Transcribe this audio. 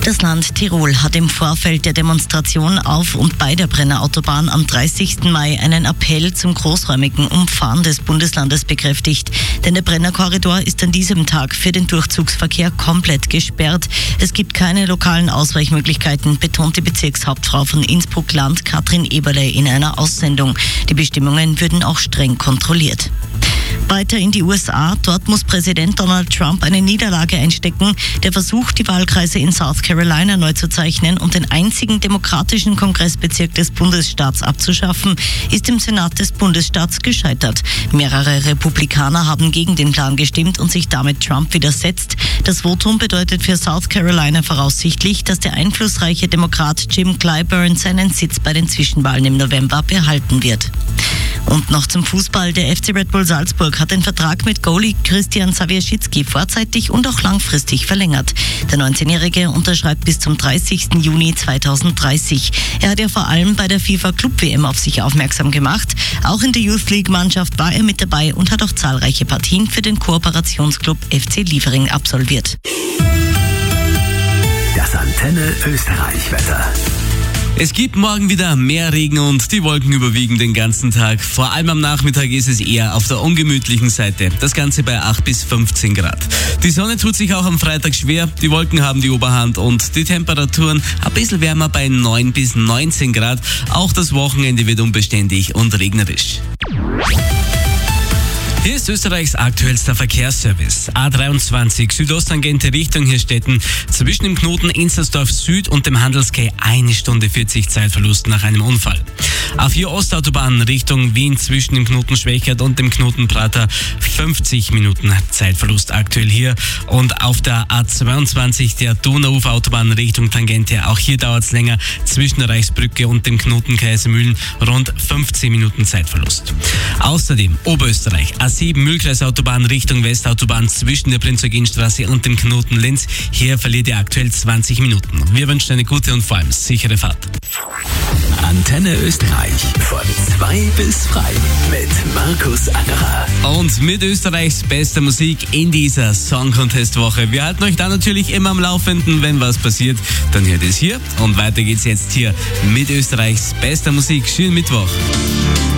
Das Land Tirol hat im Vorfeld der Demonstration auf und bei der Brenner Autobahn am 30. Mai einen Appell zum großräumigen Umfahren des Bundeslandes bekräftigt. Denn der Brenner Korridor ist an diesem Tag für den Durchzugsverkehr komplett gesperrt. Es gibt keine lokalen Ausweichmöglichkeiten, betont die Bezirkshauptfrau von Innsbruck-Land Katrin Eberle in einer Aussendung. Die Bestimmungen würden auch streng kontrolliert. Weiter in die USA. Dort muss Präsident Donald Trump eine Niederlage einstecken. Der Versuch, die Wahlkreise in South Carolina neu zu zeichnen und den einzigen demokratischen Kongressbezirk des Bundesstaats abzuschaffen, ist im Senat des Bundesstaats gescheitert. Mehrere Republikaner haben gegen den Plan gestimmt und sich damit Trump widersetzt. Das Votum bedeutet für South Carolina voraussichtlich, dass der einflussreiche Demokrat Jim Clyburn seinen Sitz bei den Zwischenwahlen im November behalten wird. Und noch zum Fußball. Der FC Red Bull Salzburg hat den Vertrag mit Goalie Christian Zawierczycki vorzeitig und auch langfristig verlängert. Der 19-Jährige unterschreibt bis zum 30. Juni 2030. Er hat ja vor allem bei der FIFA Club WM auf sich aufmerksam gemacht. Auch in der Youth League Mannschaft war er mit dabei und hat auch zahlreiche Partien für den Kooperationsclub FC Liefering absolviert. Das Antenne Österreich Wetter. Es gibt morgen wieder mehr Regen und die Wolken überwiegen den ganzen Tag. Vor allem am Nachmittag ist es eher auf der ungemütlichen Seite. Das Ganze bei 8 bis 15 Grad. Die Sonne tut sich auch am Freitag schwer. Die Wolken haben die Oberhand und die Temperaturen ein bisschen wärmer bei 9 bis 19 Grad. Auch das Wochenende wird unbeständig und regnerisch. Hier ist Österreichs aktuellster Verkehrsservice. A23 Südosttangente Richtung Hirstetten. Zwischen dem Knoten Inzersdorf Süd und dem Handelsquai 1 Stunde 40 Zeitverlust nach einem Unfall. A4 Ostautobahn Richtung Wien zwischen dem Knoten Schwächert und dem Knoten Prater 50 Minuten Zeitverlust aktuell hier. Und auf der A22 der Donauuferautobahn Richtung Tangente. Auch hier dauert es länger zwischen der Reichsbrücke und dem Knoten Kaisermühlen rund 15 Minuten Zeitverlust. Außerdem Oberösterreich A7 Mühlkreisautobahn Richtung Westautobahn zwischen der Prinz-Eugen-Straße und dem Knoten Linz. Hier verliert ihr aktuell 20 Minuten. Wir wünschen eine gute und vor allem sichere Fahrt. Antenne Österreich von 2 bis 3 mit Markus Angerer. Und mit Österreichs bester Musik in dieser Song Contest Woche. Wir halten euch da natürlich immer am Laufenden, wenn was passiert, dann hört es hier. Und weiter geht's jetzt hier mit Österreichs bester Musik. Schönen Mittwoch.